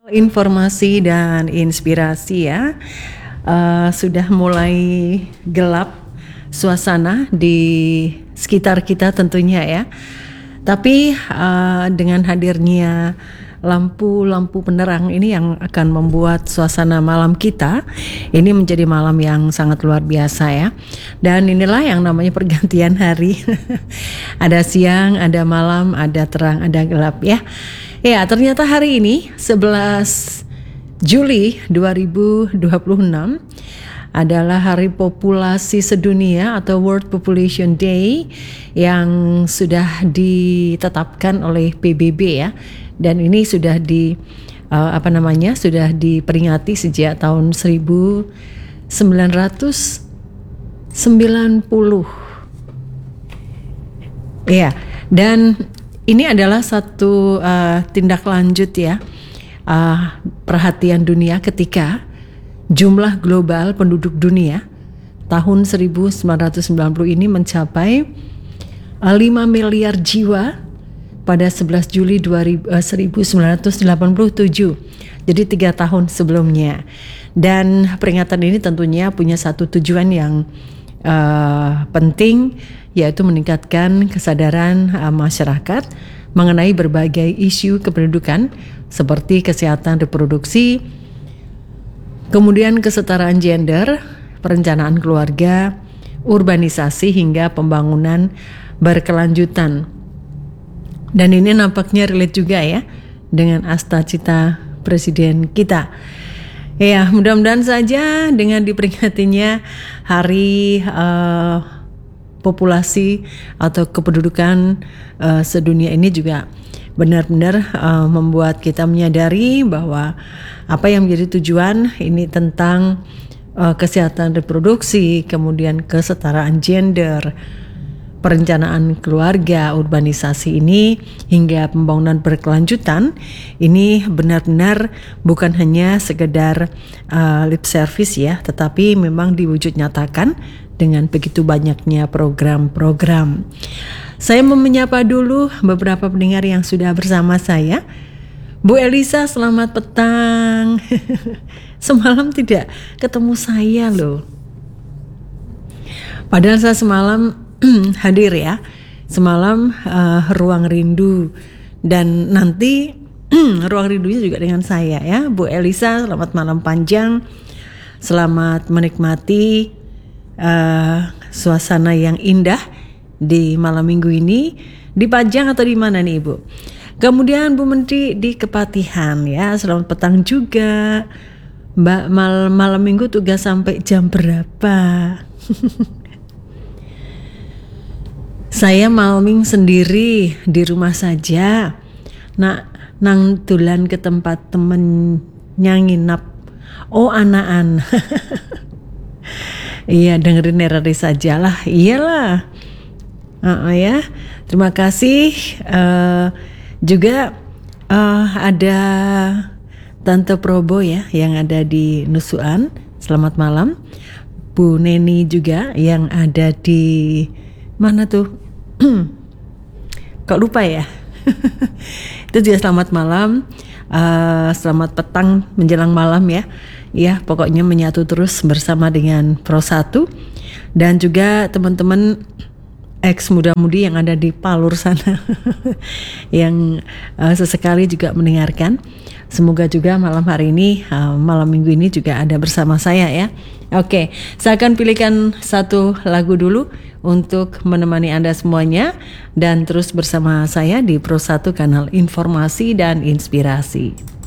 Informasi dan inspirasi ya. Sudah mulai gelap suasana di sekitar kita tentunya ya. Tapi dengan hadirnya lampu-lampu penerang ini yang akan membuat suasana malam kita ini menjadi malam yang sangat luar biasa ya. Dan inilah yang namanya pergantian hari. Ada siang, ada malam, ada terang, ada gelap ya. Ya, ternyata hari ini 11 Juli 2026 adalah hari populasi sedunia atau World Population Day yang sudah ditetapkan oleh PBB ya. Dan ini sudah sudah diperingati sejak tahun 1990. Ya, dan ini adalah satu tindak lanjut ya, perhatian dunia ketika jumlah global penduduk dunia tahun 1990 ini mencapai 5 miliar jiwa pada 11 Juli 1987. Jadi 3 tahun sebelumnya. Dan peringatan ini tentunya punya satu tujuan yang penting, yaitu meningkatkan kesadaran masyarakat mengenai berbagai isu kependudukan seperti kesehatan reproduksi, kemudian kesetaraan gender, perencanaan keluarga, urbanisasi hingga pembangunan berkelanjutan. Dan ini nampaknya relate juga ya dengan asta-cita presiden kita. Ya, mudah-mudahan saja dengan diperingatinya hari populasi atau kependudukan sedunia ini juga benar-benar membuat kita menyadari bahwa apa yang menjadi tujuan ini tentang kesehatan reproduksi, kemudian kesetaraan gender, perencanaan keluarga, urbanisasi ini hingga pembangunan berkelanjutan ini benar-benar bukan hanya sekedar lip service ya, tetapi memang diwujud nyatakan dengan begitu banyaknya program-program. Saya mau menyapa dulu beberapa pendengar yang sudah bersama saya. Bu Elisa, selamat petang. Semalam tidak ketemu saya loh. Padahal saya semalam hadir ya. Semalam ruang rindu, dan nanti ruang rindunya juga dengan saya ya. Bu Elisa, selamat malam panjang. Selamat menikmati suasana yang indah di malam minggu ini. Di Pajang atau di mana nih Ibu? Kemudian Bu Menteri di Kepatihan ya, selamat petang juga. Mbak, malam minggu tugas sampai jam berapa? Saya malming sendiri di rumah saja. Nang tulan ke tempat temen yang nginap. Oh, anaan. Iya, dengerin RRI saja lah. Iyalah. Ya. Terima kasih. Juga ada Tante Probo ya yang ada di Nusuan. Selamat malam. Bu Neni juga yang ada di mana tuh? Kok lupa ya? Itu juga selamat malam. Selamat petang menjelang malam ya. Ya, pokoknya menyatu terus bersama dengan Pro 1 dan juga teman-teman ex muda-mudi yang ada di Palur sana yang sesekali juga mendengarkan. Semoga juga malam hari ini, malam minggu ini juga ada bersama saya ya. Oke, saya akan pilihkan satu lagu dulu untuk menemani Anda semuanya dan terus bersama saya di Pro 1 kanal informasi dan inspirasi.